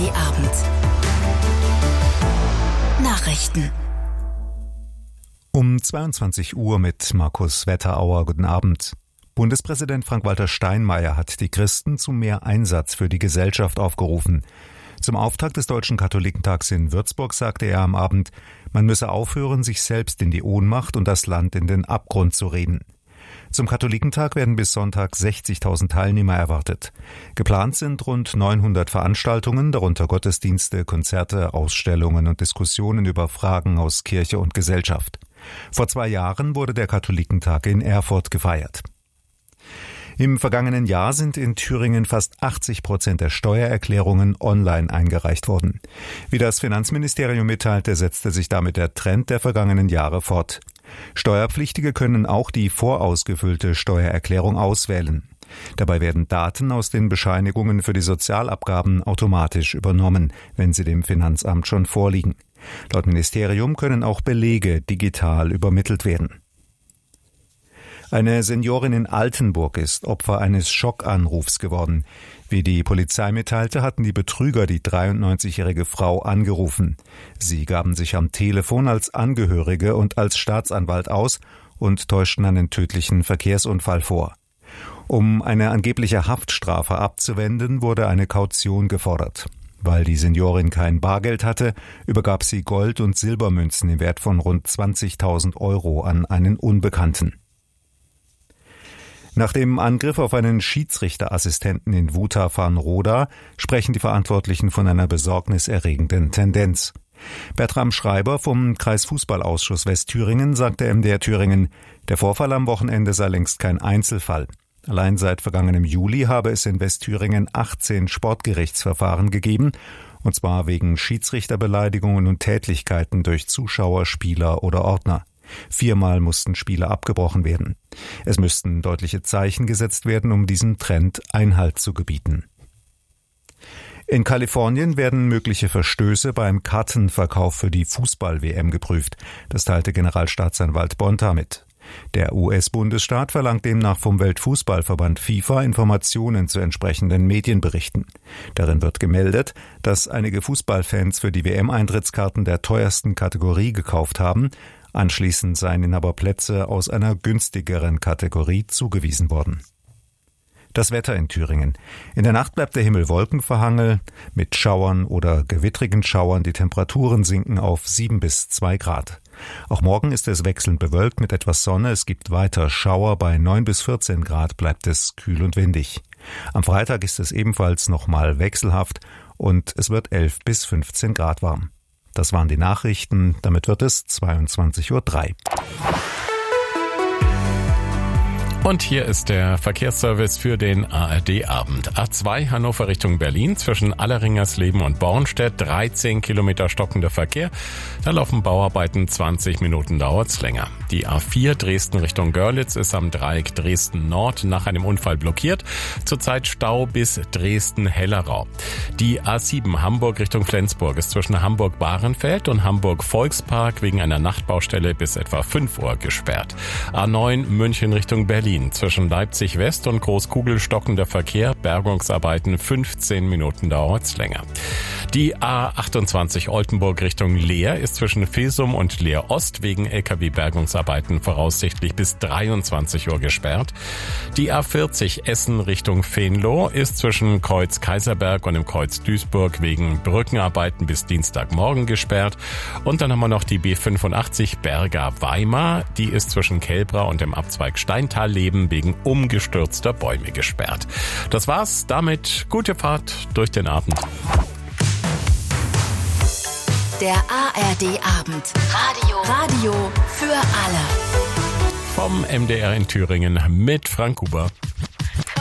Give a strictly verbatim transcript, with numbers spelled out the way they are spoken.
D Abend. Nachrichten. Um zweiundzwanzig Uhr mit Markus Wetterauer. Guten Abend. Bundespräsident Frank-Walter Steinmeier hat die Christen zu mehr Einsatz für die Gesellschaft aufgerufen. Zum Auftakt des Deutschen Katholikentags in Würzburg sagte er am Abend, man müsse aufhören, sich selbst in die Ohnmacht und das Land in den Abgrund zu reden. Zum Katholikentag werden bis Sonntag sechzigtausend Teilnehmer erwartet. Geplant sind rund neunhundert Veranstaltungen, darunter Gottesdienste, Konzerte, Ausstellungen und Diskussionen über Fragen aus Kirche und Gesellschaft. Vor zwei Jahren wurde der Katholikentag in Erfurt gefeiert. Im vergangenen Jahr sind in Thüringen fast achtzig Prozent der Steuererklärungen online eingereicht worden. Wie das Finanzministerium mitteilte, setzte sich damit der Trend der vergangenen Jahre fort. Steuerpflichtige können auch die vorausgefüllte Steuererklärung auswählen. Dabei werden Daten aus den Bescheinigungen für die Sozialabgaben automatisch übernommen, wenn sie dem Finanzamt schon vorliegen. Laut Ministerium können auch Belege digital übermittelt werden. Eine Seniorin in Altenburg ist Opfer eines Schockanrufs geworden. Wie die Polizei mitteilte, hatten die Betrüger die dreiundneunzigjährige Frau angerufen. Sie gaben sich am Telefon als Angehörige und als Staatsanwalt aus und täuschten einen tödlichen Verkehrsunfall vor. Um eine angebliche Haftstrafe abzuwenden, wurde eine Kaution gefordert. Weil die Seniorin kein Bargeld hatte, übergab sie Gold- und Silbermünzen im Wert von rund zwanzigtausend Euro an einen Unbekannten. Nach dem Angriff auf einen Schiedsrichterassistenten in Wutha-Farnroda sprechen die Verantwortlichen von einer besorgniserregenden Tendenz. Bertram Schreiber vom Kreisfußballausschuss Westthüringen sagte M D R Thüringen, der Vorfall am Wochenende sei längst kein Einzelfall. Allein seit vergangenem Juli habe es in Westthüringen achtzehn Sportgerichtsverfahren gegeben, und zwar wegen Schiedsrichterbeleidigungen und Tätlichkeiten durch Zuschauer, Spieler oder Ordner. Viermal mussten Spiele abgebrochen werden. Es müssten deutliche Zeichen gesetzt werden, um diesem Trend Einhalt zu gebieten. In Kalifornien werden mögliche Verstöße beim Kartenverkauf für die Fußball-W M geprüft. Das teilte Generalstaatsanwalt Bonta mit. Der U S-Bundesstaat verlangt demnach vom Weltfußballverband FIFA Informationen zu entsprechenden Medienberichten. Darin wird gemeldet, dass einige Fußballfans für die W M-Eintrittskarten der teuersten Kategorie gekauft haben. Anschließend seien ihnen aber Plätze aus einer günstigeren Kategorie zugewiesen worden. Das Wetter in Thüringen. In der Nacht bleibt der Himmel wolkenverhangen, mit Schauern oder gewittrigen Schauern. Die Temperaturen sinken auf sieben bis zwei Grad. Auch morgen ist es wechselnd bewölkt mit etwas Sonne. Es gibt weiter Schauer. Bei neun bis vierzehn Grad bleibt es kühl und windig. Am Freitag ist es ebenfalls nochmal wechselhaft und es wird elf bis fünfzehn Grad warm. Das waren die Nachrichten. Damit wird es zweiundzwanzig Uhr drei. Und hier ist der Verkehrsservice für den A R D-Abend. A zwei Hannover Richtung Berlin zwischen Alleringersleben und Bornstedt, dreizehn Kilometer stockender Verkehr. Da laufen Bauarbeiten, zwanzig Minuten dauert's länger. Die A vier Dresden Richtung Görlitz ist am Dreieck Dresden Nord nach einem Unfall blockiert. Zurzeit Stau bis Dresden-Hellerau. Die A sieben Hamburg Richtung Flensburg ist zwischen Hamburg-Bahrenfeld und Hamburg-Volkspark wegen einer Nachtbaustelle bis etwa fünf Uhr gesperrt. A neun München Richtung Berlin. Zwischen Leipzig West und Großkugel stockender Verkehr, Bergungsarbeiten, fünfzehn Minuten dauert's länger. Die A achtundzwanzig Oldenburg Richtung Leer ist zwischen Filsum und Leer Ost wegen L K W-Bergungsarbeiten voraussichtlich bis dreiundzwanzig Uhr gesperrt. Die A vierzig Essen Richtung Venlo ist zwischen Kreuz Kaiserberg und dem Kreuz Duisburg wegen Brückenarbeiten bis Dienstagmorgen gesperrt. Und dann haben wir noch die B fünfundachtzig Berga-Weimar, die ist zwischen Kelbra und dem Abzweig Steintal wegen umgestürzter Bäume gesperrt. Das war's. Damit gute Fahrt durch den Abend. Der A R D-Abend. Radio. Radio für alle. Vom M D R in Thüringen mit Frank Huber.